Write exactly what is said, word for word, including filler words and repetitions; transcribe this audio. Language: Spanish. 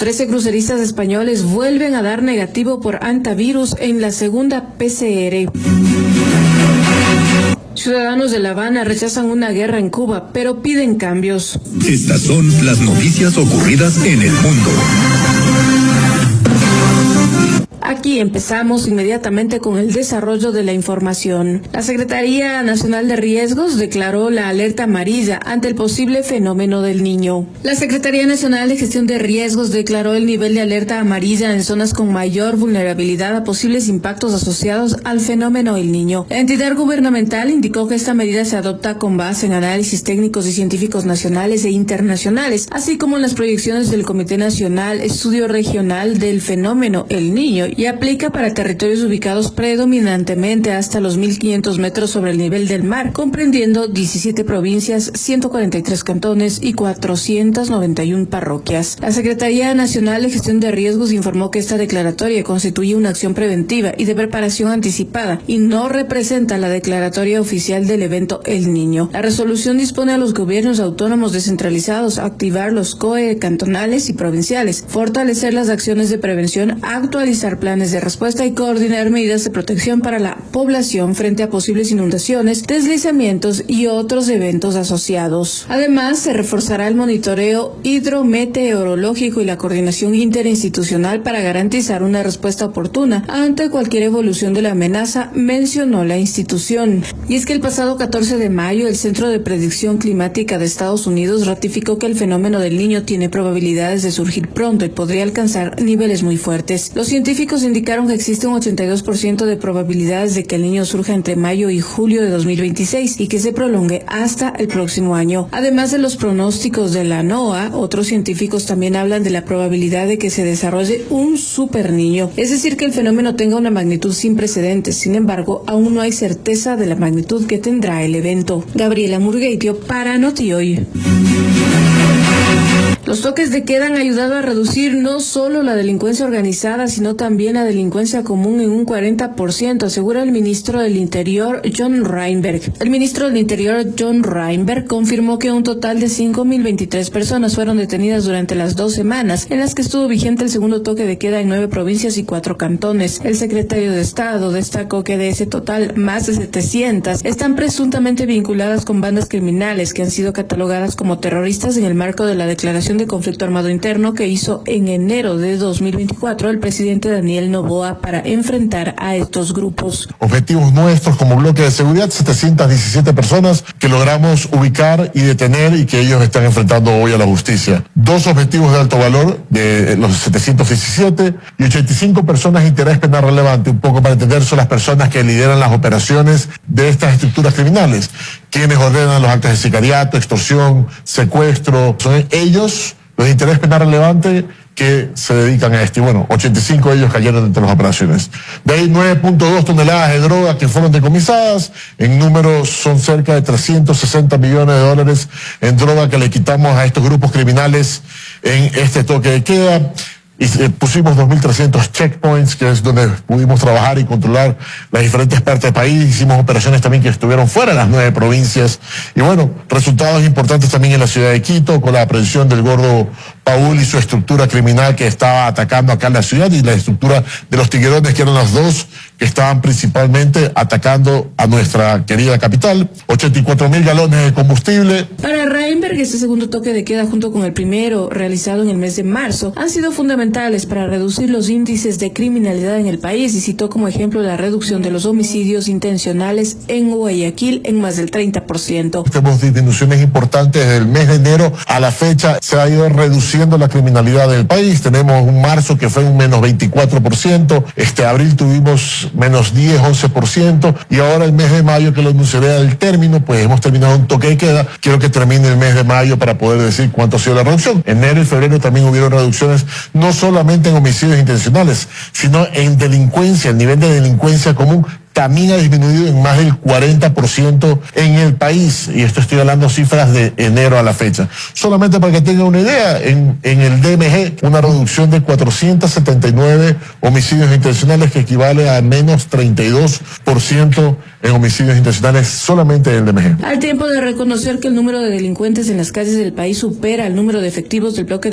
trece cruceristas españoles vuelven a dar negativo por antivirus en la segunda P C R. Ciudadanos de La Habana rechazan una guerra en Cuba, pero piden cambios. Estas son las noticias ocurridas en el mundo. Aquí empezamos inmediatamente con el desarrollo de la información. La Secretaría Nacional de Riesgos declaró la alerta amarilla ante el posible fenómeno del Niño. La Secretaría Nacional de Gestión de Riesgos declaró el nivel de alerta amarilla en zonas con mayor vulnerabilidad a posibles impactos asociados al fenómeno del Niño. La entidad gubernamental indicó que esta medida se adopta con base en análisis técnicos y científicos nacionales e internacionales, así como en las proyecciones del Comité Nacional Estudio Regional del Fenómeno El Niño, y aplica para territorios ubicados predominantemente hasta los mil quinientos metros sobre el nivel del mar, comprendiendo diecisiete provincias, ciento cuarenta y tres cantones y cuatrocientas noventa y una parroquias. La Secretaría Nacional de Gestión de Riesgos informó que esta declaratoria constituye una acción preventiva y de preparación anticipada y no representa la declaratoria oficial del evento El Niño. La resolución dispone a los gobiernos autónomos descentralizados a activar los C O E cantonales y provinciales, fortalecer las acciones de prevención, actualizar planes de respuesta y coordinar medidas de protección para la población frente a posibles inundaciones, deslizamientos y otros eventos asociados. Además, se reforzará el monitoreo hidrometeorológico y la coordinación interinstitucional para garantizar una respuesta oportuna ante cualquier evolución de la amenaza, mencionó la institución. Y es que el pasado catorce de mayo, el Centro de Predicción Climática de Estados Unidos ratificó que el fenómeno del Niño tiene probabilidades de surgir pronto y podría alcanzar niveles muy fuertes. Los científicos indicaron que existe un ochenta y dos por ciento de probabilidades de que el Niño surja entre mayo y julio de dos mil veintiséis y que se prolongue hasta el próximo año. Además de los pronósticos de la NOAA, otros científicos también hablan de la probabilidad de que se desarrolle un super niño, es decir, que el fenómeno tenga una magnitud sin precedentes. Sin embargo, aún no hay certeza de la magnitud que tendrá el evento. Gabriela Murgueitio para NotiHoy. Los toques de queda han ayudado a reducir no solo la delincuencia organizada, sino también la delincuencia común en un cuarenta por ciento, asegura el ministro del Interior, John Reinberg. El ministro del Interior, John Reinberg, confirmó que un total de cinco mil veintitrés personas fueron detenidas durante las dos semanas en las que estuvo vigente el segundo toque de queda en nueve provincias y cuatro cantones. El secretario de Estado destacó que de ese total, más de setecientas están presuntamente vinculadas con bandas criminales que han sido catalogadas como terroristas en el marco de la declaración de conflicto armado interno que hizo en enero de dos mil veinticuatro el presidente Daniel Noboa para enfrentar a estos grupos. Objetivos nuestros como bloque de seguridad, setecientas diecisiete personas que logramos ubicar y detener y que ellos están enfrentando hoy a la justicia. Dos objetivos de alto valor de los setecientos diecisiete y ochenta y cinco personas de interés penal relevante, un poco para entender, son las personas que lideran las operaciones de estas estructuras criminales, quienes ordenan los actos de sicariato, extorsión, secuestro, son ellos los de interés penal relevante que se dedican a esto. Y bueno, ochenta y cinco de ellos cayeron entre las operaciones. De ahí nueve punto dos toneladas de droga que fueron decomisadas. En números son cerca de trescientos sesenta millones de dólares en droga que le quitamos a estos grupos criminales en este toque de queda. Y pusimos dos mil trescientos checkpoints, que es donde pudimos trabajar y controlar las diferentes partes del país. Hicimos operaciones también que estuvieron fuera de las nueve provincias. Y bueno, resultados importantes también en la ciudad de Quito, con la aprehensión del gordo Paul y su estructura criminal que estaba atacando acá en la ciudad, y la estructura de los tiguerones, que eran las dos que estaban principalmente atacando a nuestra querida capital. ochenta y cuatro mil galones de combustible. Para Reinberg, este segundo toque de queda, junto con el primero realizado en el mes de marzo, han sido fundamentales para reducir los índices de criminalidad en el país, y citó como ejemplo la reducción de los homicidios intencionales en Guayaquil en más del treinta por ciento. Tenemos disminuciones importantes desde el mes de enero a la fecha. Se ha ido reduciendo la criminalidad del país. Tenemos un marzo que fue un menos veinticuatro por ciento. Este abril tuvimos menos diez, once por ciento. Y ahora el mes de mayo, que lo anunciaré al término, pues hemos terminado un toque de queda. Quiero que termine el mes de mayo para poder decir cuánto ha sido la reducción. Enero y febrero también hubieron reducciones, no solamente en homicidios intencionales, sino en delincuencia. El nivel de delincuencia común también ha disminuido en más del cuarenta por ciento en el país, y esto estoy hablando cifras de enero a la fecha. Solamente para que tengan una idea, en, en el D M G, una reducción de cuatrocientos setenta y nueve homicidios intencionales, que equivale a menos treinta y dos por ciento en homicidios intencionales solamente en el D M G. Al tiempo de reconocer que el número de delincuentes en las calles del país supera el número de efectivos del bloque